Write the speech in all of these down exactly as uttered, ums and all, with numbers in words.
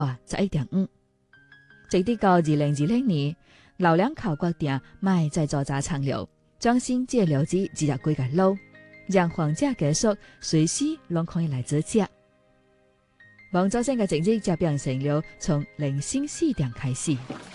啊，十一點五。直至到二零二零年，流量考決定賣再做炸長流，將新界流子植入規個路，讓黃家繼續隨時攏可以來指甲。王作生嘅成績就變成了從零星四點開始。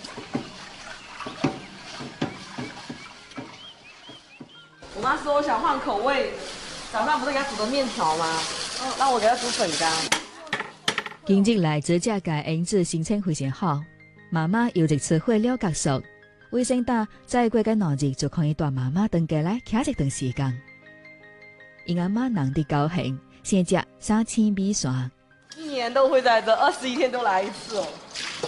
我媽說我想換口味，早上不是給她煮的麵條嗎？哦，讓我給她煮粉乾。 今日來指甲嘅英子心情非常好，媽媽又直吃會了結束，衛生大再過個兩日就可以帶媽媽登過來徛一段時間。因阿媽人哋高興，先食三千米線。 一年都會在這，二十一天都來一次哦。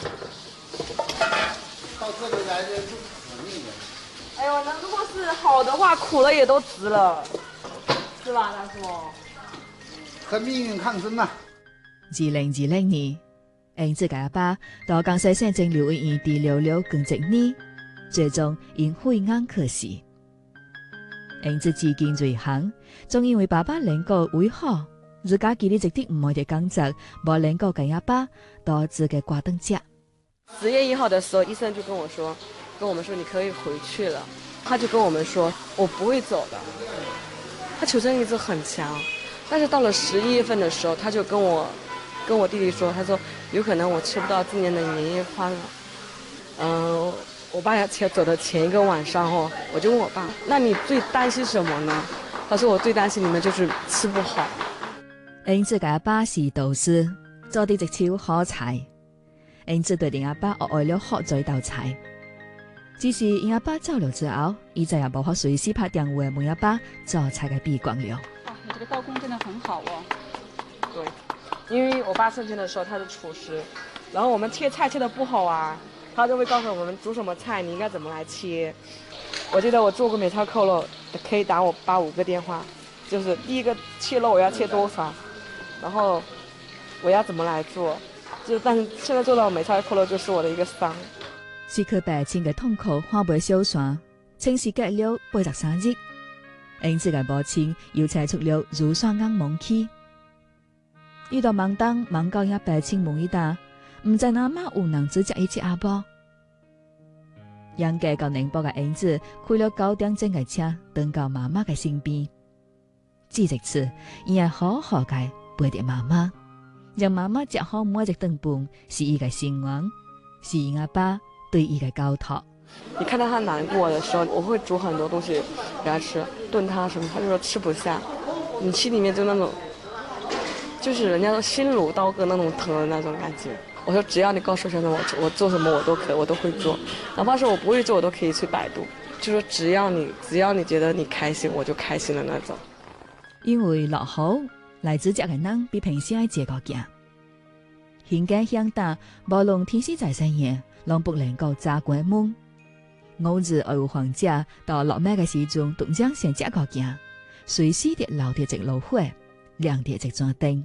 到這裡來的是使命的。 哎呦，那如果是好的話，苦了也都值了，是吧，大叔？ 和命運抗爭嘛。 二零二零年，英子嘅阿爸到江西省政療醫院治療了近一年，最終因肺癌去世。英子至今最行，仲因為爸爸能夠胃好。自家記得直接唔會嘅工作，冇能夠跟阿爸到自己掛燈家。 十月一號的時候，醫生就跟我說，跟我們說你可以回去了。他就跟我們說，我不會走的。他求生意志很強，但是到了十一月份的時候，他就跟我跟我弟弟說，他說有可能我吃不到今年的年夜飯了。嗯、呃，我爸要前走的前一個晚上哦，我就問我爸，那你最擔心什麼呢？他說我最擔心你們就是吃不好。 英子嘅阿爸是導師，做啲一手好菜。英子對定阿爸學愛了學咗一道菜，只是因阿爸走了之後，伊再也無法隨時拍電話問阿爸做菜嘅秘光了。 哇，你這個刀工真的很好哦。 對，因為我爸生前的時候他是廚師，然後我們切菜切得不好啊，他就會告訴我們煮什麼菜你應該怎麼來切。我記得我做過梅菜扣肉，可以打我爸五個電話，就是第一個切肉我要切多少。然後我要怎麼來做？就但是現在做到梅菜扣肉就是我的一個傷。 是佢病情嘅痛苦化為消散，清時隔了八十三日，英子嘅母親又踩出了如山硬猛氣。遇到盲當盲教也病情蒙一打，唔知阿媽有能指責一隻阿婆。養家到寧波嘅英子開了九點鐘嘅車，登到媽媽嘅身邊。只一次，伊係好好嘅。陪着媽媽，讓媽媽食好每一頓飯，是伊嘅心願，是因阿爸對伊嘅交託。 你看到他難過的時候，我會煮很多東西給他吃，燉他什麼，他就說吃不下。你心裡面就那種，就是人家說心如刀割那種疼的那種感覺。我說只要你告訴先生我我做什麼我都可以，我都會做，哪怕是我不會做，我都可以去百度。就說只要你只要你覺得你開心，我就開心的那種。 因為落雨。來指甲嘅人比平時愛接個行，現今鄉大，無論天時在深夜，攏不能夠炸關門。偶爾愛有黃家到落尾嘅時陣，同樣先接個行，隨時地留啲一爐火，亮啲一盞燈。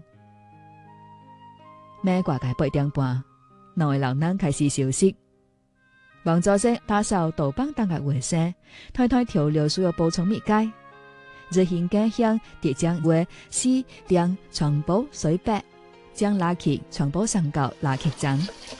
每掛嘅八點半，兩位老人開始休息。王作生打掃豆幫當嘅衛生，推推調料需要補充物解。日現家鄉疊將為四兩全部水白，將垃圾全部上到垃圾站。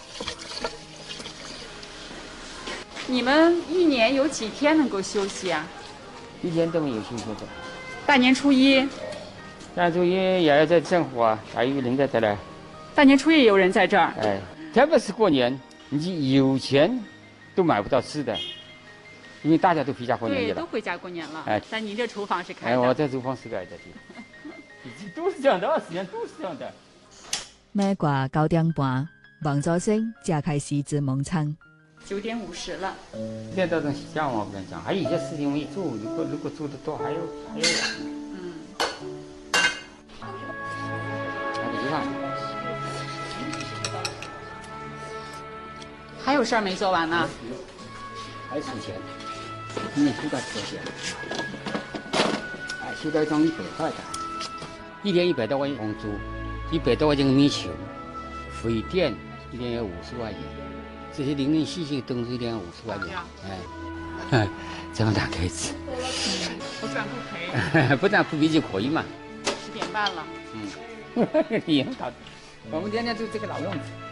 你們一年有幾天能夠休息啊？ 一天都沒有休息的。 大年初一。 大年初一也要在生活啊，還有人在這來。 大年初一有人在這兒。 哎，特別是過年，你有錢都買不到吃的。因為大家都回家過年去了， 對，都回家過年了。 哎， 但您這廚房是開的。 哎，我這廚房是開的，都是這樣的，二十年都是這樣的。 每掛九點半，王作生就開始做夢餐。 九點五十了。 現在到這想我跟你講，還有一些事情沒做，如果如果做得多，還有還有。 嗯。還有事兒沒做完呢。 還數錢。今年收到多少錢？哎，收到一張一百塊的，一年一百多塊錢工資，一百多塊錢米球，水電一年要五十塊錢，這些零零細細的東西一年要五十塊錢。哎，這麼大個子， 不賺不賠， 不賺不賠就可以嘛。 十點半了。 嗯，也很搞，我們天天就這個老樣子。